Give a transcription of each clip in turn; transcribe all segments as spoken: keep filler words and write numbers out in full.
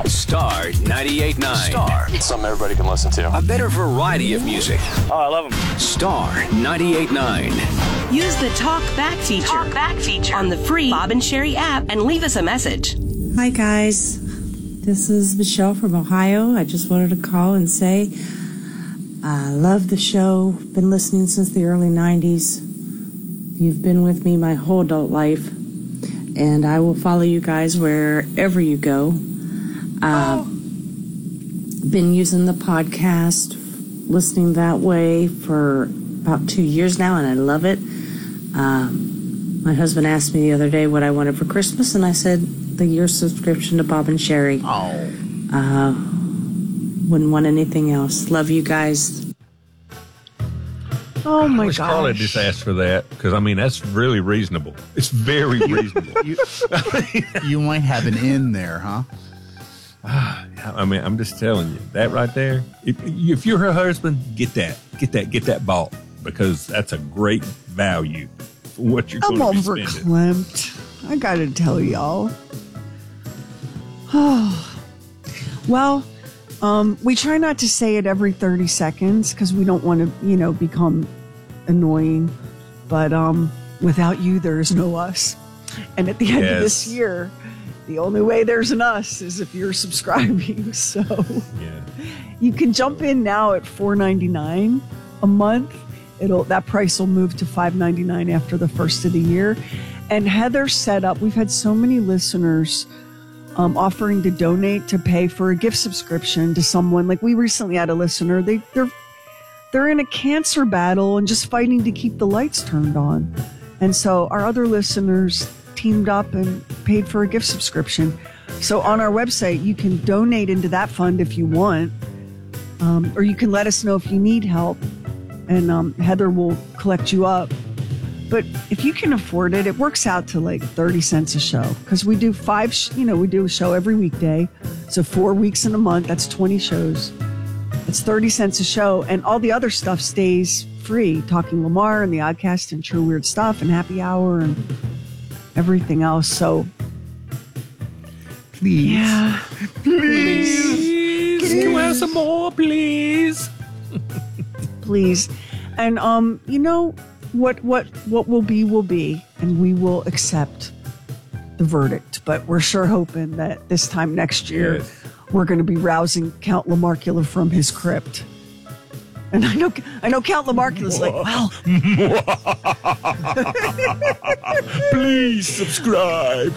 Star ninety-eight point nine. Star. Something everybody can listen to. A better variety of music. Oh, I love them. Star ninety-eight point nine. Use the Talk Back feature, Talk Back feature on the free Bob and Sherry app and leave us a message. Hi, guys. This is Michelle from Ohio. I just wanted to call and say I love the show. Been listening since the early nineties. You've been with me my whole adult life, and I will follow you guys wherever you go. Uh, oh. Been using the podcast, listening that way for about two years now, and I love it. Um, my husband asked me the other day what I wanted for Christmas, and I said the year subscription to Bob and Sherry. Oh. Uh, wouldn't want anything else. Love you guys. Oh, my gosh. Carla just asked for that because, I mean, that's really reasonable. It's very reasonable. you, you might have an in there, huh? I mean, I'm just telling you, that right there, if, if you're her husband, get that. Get that. Get that bought because that's a great value for what you're I'm going to be spending. I'm overclamped. I got to tell y'all. Oh, well, um, we try not to say it every thirty seconds because we don't want to, you know, become annoying. But um, without you, there is no us. And at the end yes. of this year, the only way there's an us is if you're subscribing. So yeah. you can jump in now at four ninety-nine a month. It'll that price will move to five ninety-nine after the first of the year. And Heather set up. We've had so many listeners um, offering to donate to pay for a gift subscription to someone. Like we recently had a listener. They they're they're in a cancer battle and just fighting to keep the lights turned on. And so our other listeners teamed up and paid for a gift subscription. So on our website, you can donate into that fund if you want, um, or you can let us know if you need help, and um, Heather will collect you up. But if you can afford it, it works out to like thirty cents a show because we do five, sh- you know, we do a show every weekday. So four weeks in a month, that's twenty shows. It's thirty cents a show, and all the other stuff stays free. Talking Lamar and the Oddcast and True Weird Stuff and Happy Hour and everything else. So please, yeah, please, please. Can we have some more, please? Please. And um, you know what? What what will be will be, and we will accept the verdict. But we're sure hoping that this time next year, yes. we're going to be rousing Count Lamarcula from his crypt. And I know, I know, Count Lamarcula's like, well, please subscribe.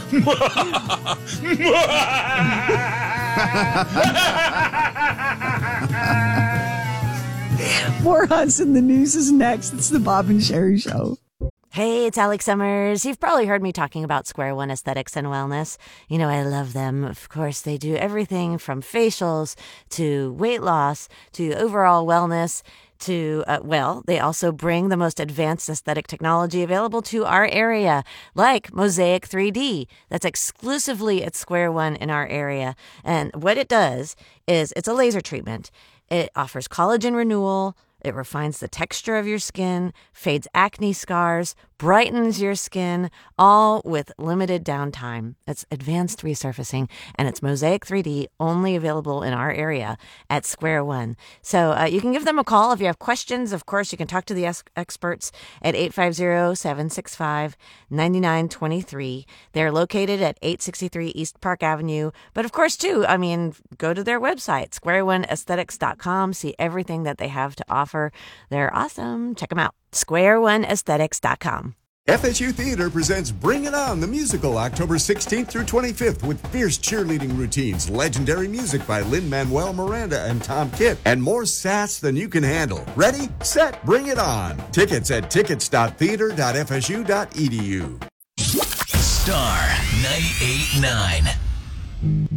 More Hunts in the News is next. It's the Bob and Sherry Show. Hey, it's Alex Summers. You've probably heard me talking about Square One Aesthetics and Wellness. You know, I love them. Of course, they do everything from facials to weight loss to overall wellness to, uh, well, they also bring the most advanced aesthetic technology available to our area, like Mosaic three D. That's exclusively at Square One in our area. And what it does is it's a laser treatment. It offers collagen renewal. It refines the texture of your skin, fades acne scars, brightens your skin, all with limited downtime. It's advanced resurfacing, and it's Mosaic three D, only available in our area at Square One. So uh, you can give them a call if you have questions. Of course, you can talk to the es- experts at eight five zero, seven six five, nine nine two three. They're located at eight sixty-three East Park Avenue. But of course, too, I mean, go to their website, square one aesthetics dot com, see everything that they have to offer. They're awesome. Check them out. square one aesthetics dot com. F S U Theater presents Bring It On, the musical, October sixteenth through twenty-fifth, with fierce cheerleading routines, legendary music by Lin-Manuel Miranda and Tom Kitt, and more sass than you can handle. Ready, set, bring it on. Tickets at tickets dot theater dot f s u dot e d u. Star ninety-eight point nine.